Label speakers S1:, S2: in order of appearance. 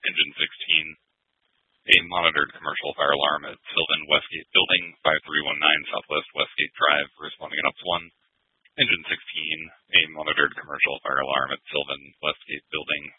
S1: Engine 16. A monitored commercial fire alarm at Sylvan Westgate Building, 5319 Southwest Westgate Drive, responding an UPS 1. Engine 16. A monitored commercial fire alarm at Sylvan Westgate Building,